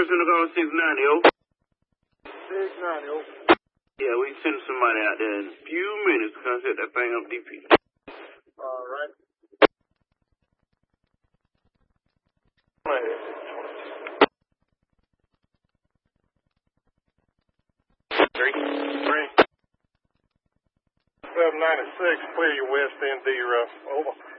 person to go on 690, oh. 690, oh. Yeah, we send somebody out there in a few minutes to come set that thing up DP. All right. 796, clear your west end D rough. Over.